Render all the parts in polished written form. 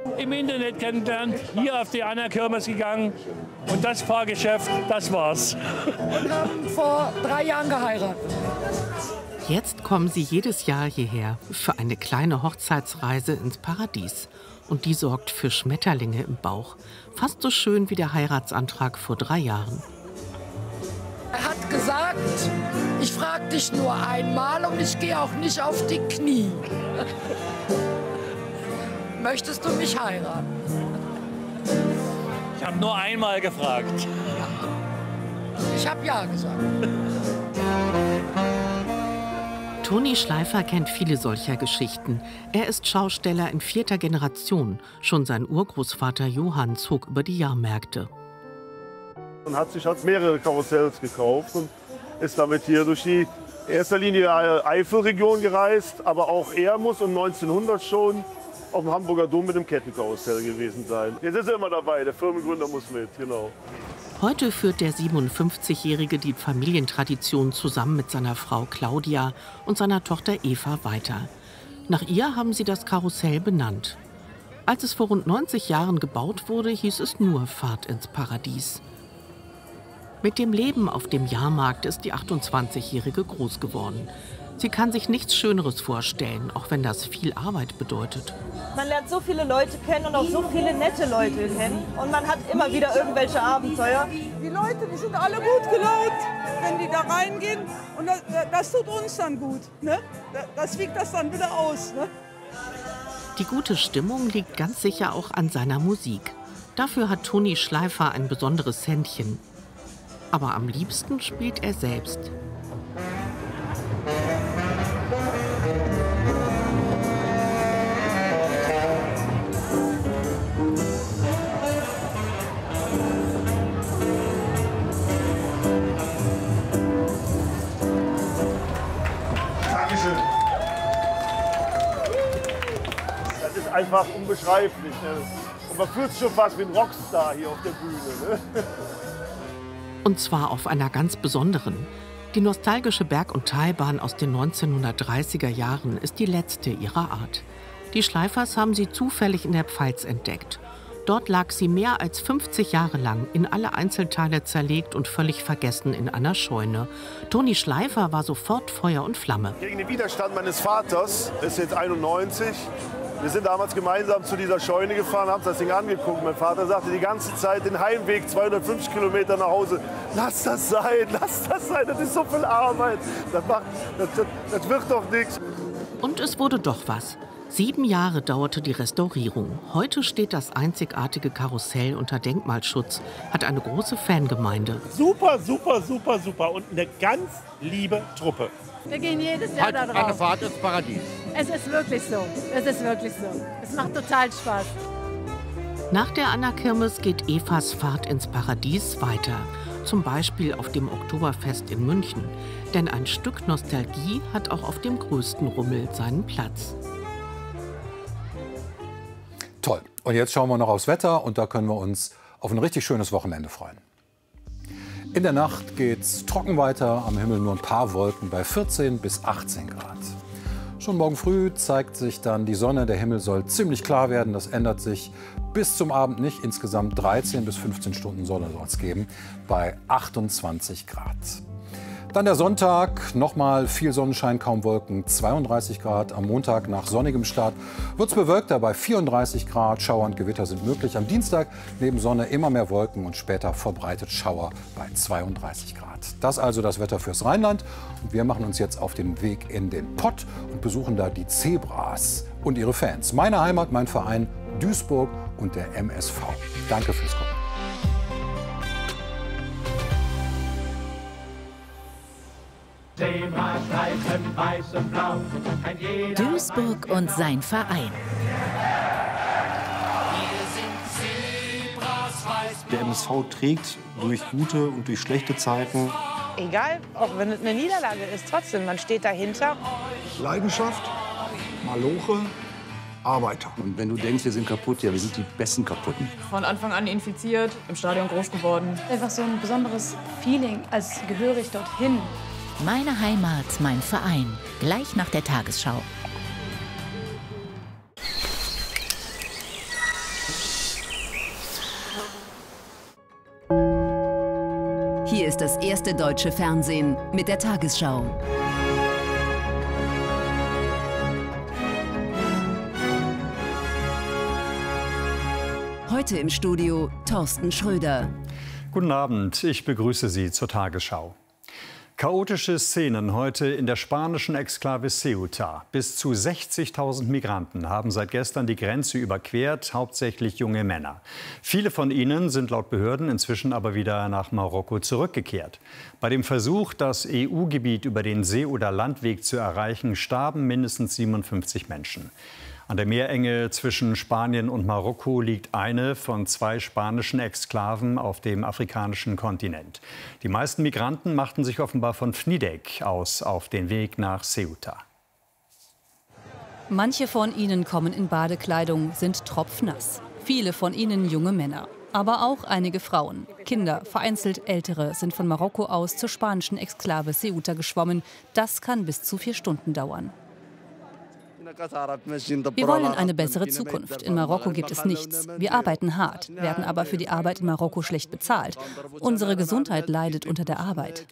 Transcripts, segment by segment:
Im Internet kennengelernt, hier auf die Anna-Kirmes gegangen und das Fahrgeschäft, das war's. Und haben vor 3 Jahren geheiratet. Jetzt kommen sie jedes Jahr hierher für eine kleine Hochzeitsreise ins Paradies. Und die sorgt für Schmetterlinge im Bauch. Fast so schön wie der Heiratsantrag vor 3 Jahren. Er hat gesagt, ich frage dich nur einmal und ich gehe auch nicht auf die Knie. Möchtest du mich heiraten? Ich habe nur einmal gefragt. Ich habe ja gesagt. Toni Schleifer kennt viele solcher Geschichten. Er ist Schausteller in 4. Generation. Schon sein Urgroßvater Johann zog über die Jahrmärkte. Und hat sich mehrere Karussells gekauft und ist damit hier durch die erster Linie Eifelregion gereist. Aber auch er muss um 1900 schon auf dem Hamburger Dom mit dem Kettenkarussell gewesen sein. Jetzt ist er immer dabei, der Firmengründer muss mit, genau. Heute führt der 57-Jährige die Familientradition zusammen mit seiner Frau Claudia und seiner Tochter Eva weiter. Nach ihr haben sie das Karussell benannt. Als es vor rund 90 Jahren gebaut wurde, hieß es nur Fahrt ins Paradies. Mit dem Leben auf dem Jahrmarkt ist die 28-Jährige groß geworden. Sie kann sich nichts Schöneres vorstellen, auch wenn das viel Arbeit bedeutet. Man lernt so viele Leute kennen und auch so viele nette Leute kennen. Und man hat immer wieder irgendwelche Abenteuer. Die Leute, die sind alle gut gelaunt, wenn die da reingehen. Und das tut uns dann gut. Ne? Das wiegt das dann wieder aus. Ne? Die gute Stimmung liegt ganz sicher auch an seiner Musik. Dafür hat Toni Schleifer ein besonderes Händchen. Aber am liebsten spielt er selbst. Dankeschön. Das ist einfach unbeschreiblich. Ne? Und man fühlt sich schon fast wie ein Rockstar hier auf der Bühne. Ne? Und zwar auf einer ganz besonderen. Die nostalgische Berg- und Talbahn aus den 1930er Jahren ist die letzte ihrer Art. Die Schleifers haben sie zufällig in der Pfalz entdeckt. Dort lag sie mehr als 50 Jahre lang in alle Einzelteile zerlegt und völlig vergessen in einer Scheune. Toni Schleifer war sofort Feuer und Flamme. Gegen den Widerstand meines Vaters, ist jetzt 91. Wir sind damals gemeinsam zu dieser Scheune gefahren, haben das Ding angeguckt. Mein Vater sagte die ganze Zeit den Heimweg, 250 Kilometer nach Hause, lass das sein, das ist so viel Arbeit. Das wird doch nichts. Und es wurde doch was. 7 Jahre dauerte die Restaurierung. Heute steht das einzigartige Karussell unter Denkmalschutz, hat eine große Fangemeinde. Super, super, super, super und eine ganz liebe Truppe. Wir gehen jedes Jahr da drauf. Eine Fahrt ins Paradies. Es ist wirklich so. Es ist wirklich so. Es macht total Spaß. Nach der Anna-Kirmes geht Evas Fahrt ins Paradies weiter. Zum Beispiel auf dem Oktoberfest in München. Denn ein Stück Nostalgie hat auch auf dem größten Rummel seinen Platz. Toll. Und jetzt schauen wir noch aufs Wetter und da können wir uns auf ein richtig schönes Wochenende freuen. In der Nacht geht's trocken weiter, am Himmel nur ein paar Wolken bei 14 bis 18 Grad. Schon morgen früh zeigt sich dann die Sonne, der Himmel soll ziemlich klar werden, das ändert sich bis zum Abend nicht. Insgesamt 13 bis 15 Stunden Sonne soll es geben bei 28 Grad. Dann der Sonntag, nochmal viel Sonnenschein, kaum Wolken, 32 Grad. Am Montag nach sonnigem Start wird es bewölkter bei 34 Grad. Schauer und Gewitter sind möglich. Am Dienstag neben Sonne immer mehr Wolken und später verbreitet Schauer bei 32 Grad. Das also das Wetter fürs Rheinland. Und wir machen uns jetzt auf den Weg in den Pott und besuchen da die Zebras und ihre Fans. Meine Heimat, mein Verein Duisburg und der MSV. Danke fürs Kommen. Duisburg und sein Verein. Der MSV trägt durch gute und durch schlechte Zeiten. Egal, auch wenn es eine Niederlage ist, trotzdem, man steht dahinter. Leidenschaft, Maloche, Arbeiter. Und wenn du denkst, wir sind kaputt, ja, wir sind die besten Kaputten. Von Anfang an infiziert, im Stadion groß geworden. Einfach so ein besonderes Feeling, als gehöre ich dorthin. Meine Heimat, mein Verein. Gleich nach der Tagesschau. Hier ist das erste deutsche Fernsehen mit der Tagesschau. Heute im Studio Thorsten Schröder. Guten Abend, ich begrüße Sie zur Tagesschau. Chaotische Szenen heute in der spanischen Exklave Ceuta. Bis zu 60.000 Migranten haben seit gestern die Grenze überquert, hauptsächlich junge Männer. Viele von ihnen sind laut Behörden inzwischen aber wieder nach Marokko zurückgekehrt. Bei dem Versuch, das EU-Gebiet über den See- oder Landweg zu erreichen, starben mindestens 57 Menschen. An der Meerenge zwischen Spanien und Marokko liegt eine von 2 spanischen Exklaven auf dem afrikanischen Kontinent. Die meisten Migranten machten sich offenbar von Fnidek aus auf den Weg nach Ceuta. Manche von ihnen kommen in Badekleidung, sind tropfnass. Viele von ihnen junge Männer. Aber auch einige Frauen. Kinder, vereinzelt Ältere, sind von Marokko aus zur spanischen Exklave Ceuta geschwommen. Das kann bis zu 4 Stunden dauern. Wir wollen eine bessere Zukunft. In Marokko gibt es nichts. Wir arbeiten hart, werden aber für die Arbeit in Marokko schlecht bezahlt. Unsere Gesundheit leidet unter der Arbeit.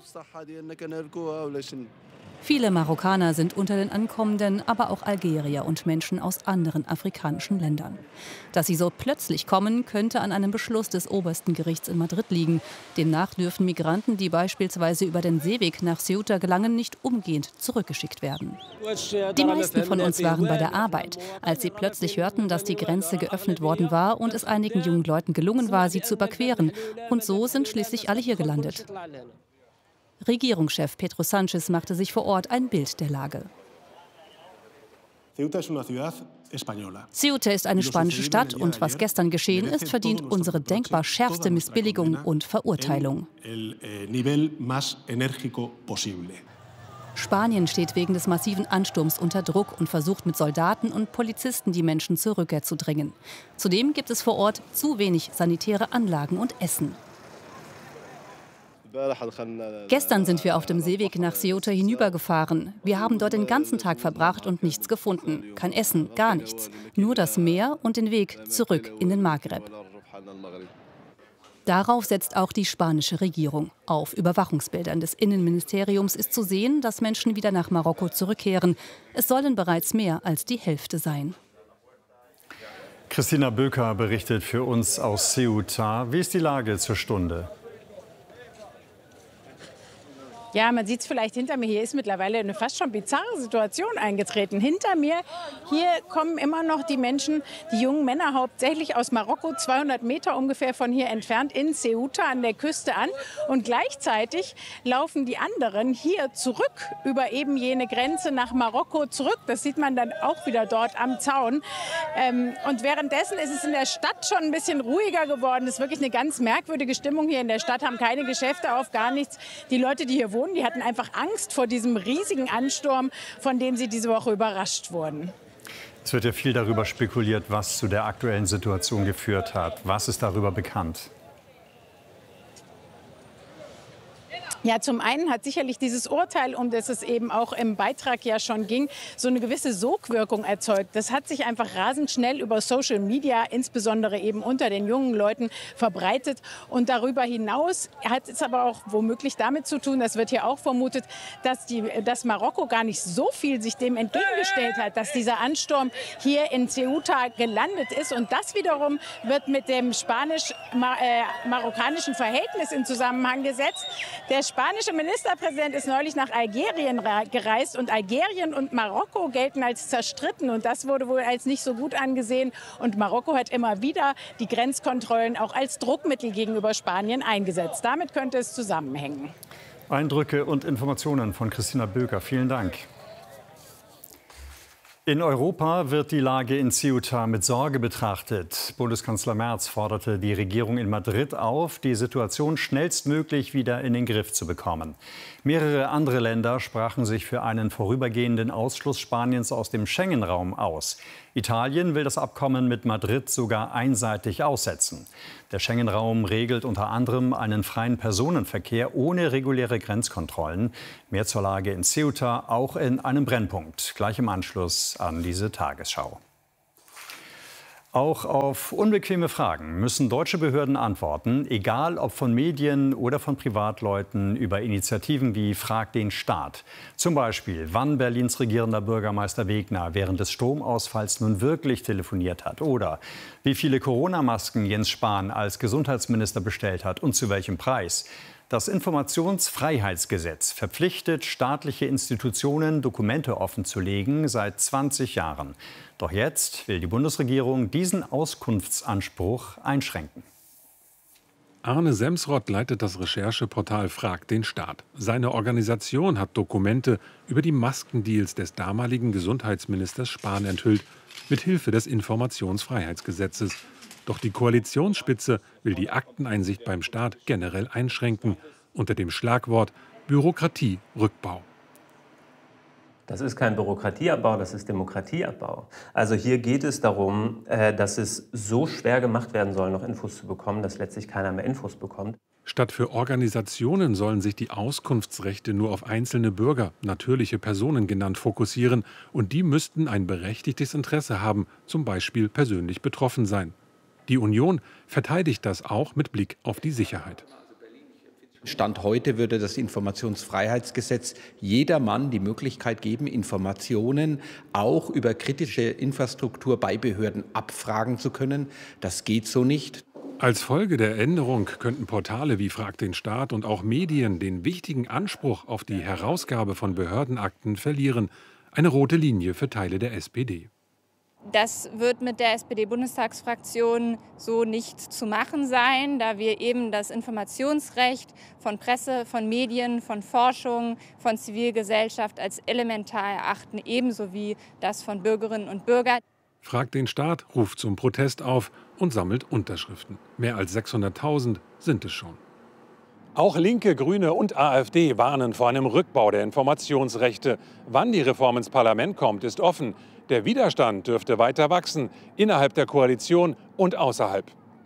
Viele Marokkaner sind unter den Ankommenden, aber auch Algerier und Menschen aus anderen afrikanischen Ländern. Dass sie so plötzlich kommen, könnte an einem Beschluss des obersten Gerichts in Madrid liegen. Demnach dürfen Migranten, die beispielsweise über den Seeweg nach Ceuta gelangen, nicht umgehend zurückgeschickt werden. Die meisten von uns waren bei der Arbeit, als sie plötzlich hörten, dass die Grenze geöffnet worden war und es einigen jungen Leuten gelungen war, sie zu überqueren. Und so sind schließlich alle hier gelandet. Regierungschef Pedro Sánchez machte sich vor Ort ein Bild der Lage. Ceuta ist eine spanische Stadt und was gestern geschehen ist, verdient unsere denkbar schärfste Missbilligung und Verurteilung. Spanien steht wegen des massiven Ansturms unter Druck und versucht mit Soldaten und Polizisten die Menschen zur Rückkehr zu drängen. Zudem gibt es vor Ort zu wenig sanitäre Anlagen und Essen. Gestern sind wir auf dem Seeweg nach Ceuta hinübergefahren. Wir haben dort den ganzen Tag verbracht und nichts gefunden. Kein Essen, gar nichts. Nur das Meer und den Weg zurück in den Maghreb. Darauf setzt auch die spanische Regierung. Auf Überwachungsbildern des Innenministeriums ist zu sehen, dass Menschen wieder nach Marokko zurückkehren. Es sollen bereits mehr als die Hälfte sein. Christina Böker berichtet für uns aus Ceuta. Wie ist die Lage zur Stunde? Ja, man sieht es vielleicht hinter mir, hier ist mittlerweile eine fast schon bizarre Situation eingetreten. Hinter mir, hier kommen immer noch die Menschen, die jungen Männer hauptsächlich aus Marokko, 200 Meter ungefähr von hier entfernt in Ceuta an der Küste an. Und gleichzeitig laufen die anderen hier zurück über eben jene Grenze nach Marokko zurück. Das sieht man dann auch wieder dort am Zaun. Und währenddessen ist es in der Stadt schon ein bisschen ruhiger geworden. Es ist wirklich eine ganz merkwürdige Stimmung hier in der Stadt, haben keine Geschäfte auf, gar nichts. Die Leute, die hier wohnen, die hatten einfach Angst vor diesem riesigen Ansturm, von dem sie diese Woche überrascht wurden. Es wird ja viel darüber spekuliert, was zu der aktuellen Situation geführt hat. Was ist darüber bekannt? Ja, zum einen hat sicherlich dieses Urteil, um das es eben auch im Beitrag ja schon ging, so eine gewisse Sogwirkung erzeugt. Das hat sich einfach rasend schnell über Social Media, insbesondere eben unter den jungen Leuten, verbreitet. Und darüber hinaus hat es aber auch womöglich damit zu tun, das wird hier auch vermutet, dass Marokko gar nicht so viel sich dem entgegengestellt hat, dass dieser Ansturm hier in Ceuta gelandet ist. Und das wiederum wird mit dem spanisch-marokkanischen Verhältnis in Zusammenhang gesetzt. Der spanische Ministerpräsident ist neulich nach Algerien gereist und Algerien und Marokko gelten als zerstritten und das wurde wohl als nicht so gut angesehen und Marokko hat immer wieder die Grenzkontrollen auch als Druckmittel gegenüber Spanien eingesetzt. Damit könnte es zusammenhängen. Eindrücke und Informationen von Christina Böker. Vielen Dank. In Europa wird die Lage in Ceuta mit Sorge betrachtet. Bundeskanzler Merz forderte die Regierung in Madrid auf, die Situation schnellstmöglich wieder in den Griff zu bekommen. Mehrere andere Länder sprachen sich für einen vorübergehenden Ausschluss Spaniens aus dem Schengen-Raum aus. Italien will das Abkommen mit Madrid sogar einseitig aussetzen. Der Schengen-Raum regelt unter anderem einen freien Personenverkehr ohne reguläre Grenzkontrollen. Mehr zur Lage in Ceuta, auch in einem Brennpunkt, gleich im Anschluss an diese Tagesschau. Auch auf unbequeme Fragen müssen deutsche Behörden antworten, egal ob von Medien oder von Privatleuten über Initiativen wie Frag den Staat. Zum Beispiel, wann Berlins regierender Bürgermeister Wegner während des Stromausfalls nun wirklich telefoniert hat oder wie viele Corona-Masken Jens Spahn als Gesundheitsminister bestellt hat und zu welchem Preis. Das Informationsfreiheitsgesetz verpflichtet staatliche Institutionen, Dokumente offenzulegen, seit 20 Jahren. Doch jetzt will die Bundesregierung diesen Auskunftsanspruch einschränken. Arne Semsrott leitet das Rechercheportal Frag den Staat. Seine Organisation hat Dokumente über die Maskendeals des damaligen Gesundheitsministers Spahn enthüllt, mithilfe des Informationsfreiheitsgesetzes. Doch die Koalitionsspitze will die Akteneinsicht beim Staat generell einschränken, unter dem Schlagwort Bürokratierückbau. Das ist kein Bürokratieabbau, das ist Demokratieabbau. Also hier geht es darum, dass es so schwer gemacht werden soll, noch Infos zu bekommen, dass letztlich keiner mehr Infos bekommt. Statt für Organisationen sollen sich die Auskunftsrechte nur auf einzelne Bürger, natürliche Personen genannt, fokussieren. Und die müssten ein berechtigtes Interesse haben, zum Beispiel persönlich betroffen sein. Die Union verteidigt das auch mit Blick auf die Sicherheit. Stand heute würde das Informationsfreiheitsgesetz jedermann die Möglichkeit geben, Informationen auch über kritische Infrastruktur bei Behörden abfragen zu können. Das geht so nicht. Als Folge der Änderung könnten Portale wie Frag den Staat und auch Medien den wichtigen Anspruch auf die Herausgabe von Behördenakten verlieren. Eine rote Linie für Teile der SPD. Das wird mit der SPD-Bundestagsfraktion so nicht zu machen sein, da wir eben das Informationsrecht von Presse, von Medien, von Forschung, von Zivilgesellschaft als elementar erachten, ebenso wie das von Bürgerinnen und Bürgern. Frag den Staat ruft zum Protest auf und sammelt Unterschriften. Mehr als 600.000 sind es schon. Auch Linke, Grüne und AfD warnen vor einem Rückbau der Informationsrechte. Wann die Reform ins Parlament kommt, ist offen. Der Widerstand dürfte weiter wachsen, innerhalb der Koalition und außerhalb.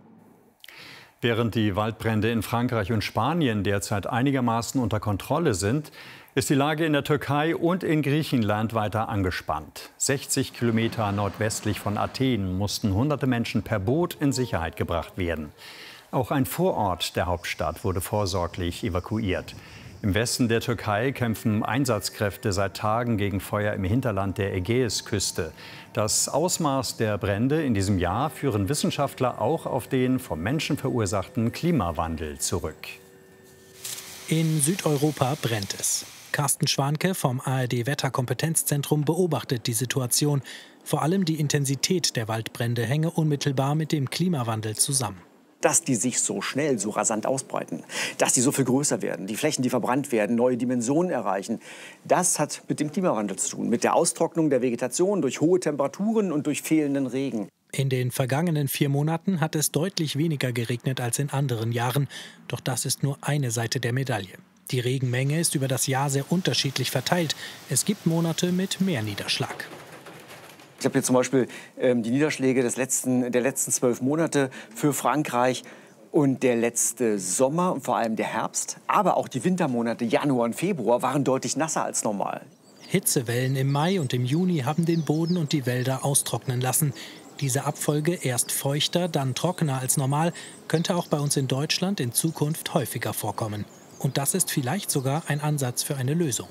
Während die Waldbrände in Frankreich und Spanien derzeit einigermaßen unter Kontrolle sind, ist die Lage in der Türkei und in Griechenland weiter angespannt. 60 Kilometer nordwestlich von Athen mussten hunderte Menschen per Boot in Sicherheit gebracht werden. Auch ein Vorort der Hauptstadt wurde vorsorglich evakuiert. Im Westen der Türkei kämpfen Einsatzkräfte seit Tagen gegen Feuer im Hinterland der Ägäisküste. Das Ausmaß der Brände in diesem Jahr führen Wissenschaftler auch auf den vom Menschen verursachten Klimawandel zurück. In Südeuropa brennt es. Carsten Schwanke vom ARD-Wetterkompetenzzentrum beobachtet die Situation. Vor allem die Intensität der Waldbrände hänge unmittelbar mit dem Klimawandel zusammen. Dass die sich so schnell, so rasant ausbreiten, dass die so viel größer werden, die Flächen, die verbrannt werden, neue Dimensionen erreichen, das hat mit dem Klimawandel zu tun, mit der Austrocknung der Vegetation durch hohe Temperaturen und durch fehlenden Regen. In den vergangenen 4 Monaten hat es deutlich weniger geregnet als in anderen Jahren. Doch das ist nur eine Seite der Medaille. Die Regenmenge ist über das Jahr sehr unterschiedlich verteilt. Es gibt Monate mit mehr Niederschlag. Ich habe hier zum Beispiel die Niederschläge der letzten 12 Monate für Frankreich und der letzte Sommer und vor allem der Herbst, aber auch die Wintermonate Januar und Februar waren deutlich nasser als normal. Hitzewellen im Mai und im Juni haben den Boden und die Wälder austrocknen lassen. Diese Abfolge, erst feuchter, dann trockener als normal, könnte auch bei uns in Deutschland in Zukunft häufiger vorkommen. Und das ist vielleicht sogar ein Ansatz für eine Lösung.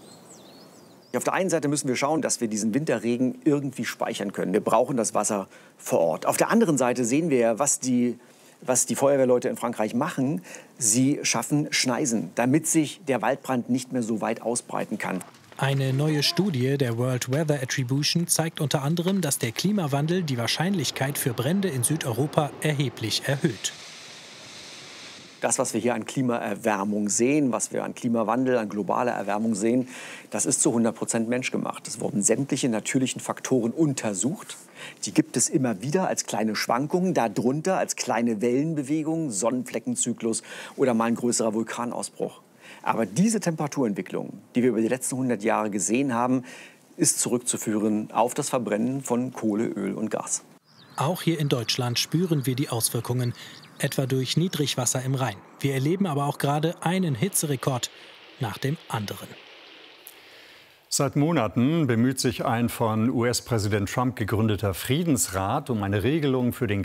Auf der einen Seite müssen wir schauen, dass wir diesen Winterregen irgendwie speichern können. Wir brauchen das Wasser vor Ort. Auf der anderen Seite sehen wir ja, was die Feuerwehrleute in Frankreich machen. Sie schaffen Schneisen, damit sich der Waldbrand nicht mehr so weit ausbreiten kann. Eine neue Studie der World Weather Attribution zeigt unter anderem, dass der Klimawandel die Wahrscheinlichkeit für Brände in Südeuropa erheblich erhöht. Das, was wir hier an Klimaerwärmung sehen, was wir an Klimawandel, an globaler Erwärmung sehen, das ist zu 100% menschgemacht. Es wurden sämtliche natürlichen Faktoren untersucht. Die gibt es immer wieder als kleine Schwankungen, darunter als kleine Wellenbewegungen, Sonnenfleckenzyklus oder mal ein größerer Vulkanausbruch. Aber diese Temperaturentwicklung, die wir über die letzten 100 Jahre gesehen haben, ist zurückzuführen auf das Verbrennen von Kohle, Öl und Gas. Auch hier in Deutschland spüren wir die Auswirkungen, etwa durch Niedrigwasser im Rhein. Wir erleben aber auch gerade einen Hitzerekord nach dem anderen. Seit Monaten bemüht sich ein von US-Präsident Trump gegründeter Friedensrat um eine Regelung für den